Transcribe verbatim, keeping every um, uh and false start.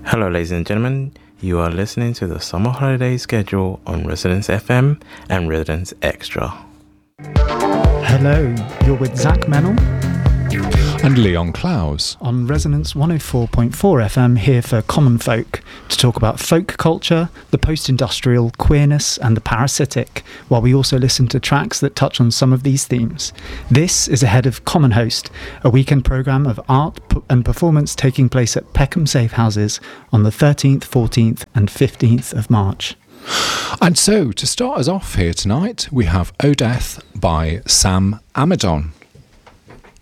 Hello, ladies and gentlemen. You are listening to the summer holiday schedule on Residence F M and Residence Extra. Hello, you're with Zach Mennel and Leon Clowes on Resonance one oh four point four F M, here for Common Folk, to talk about folk culture, the post-industrial, queerness and the parasitic, while we also listen to tracks that touch on some of these themes. This is ahead of Common Host, a weekend programme of art and performance taking place at Peckham Safe Houses on the thirteenth, fourteenth and fifteenth of March. And so, to start us off here tonight, we have O Death by Sam Amidon.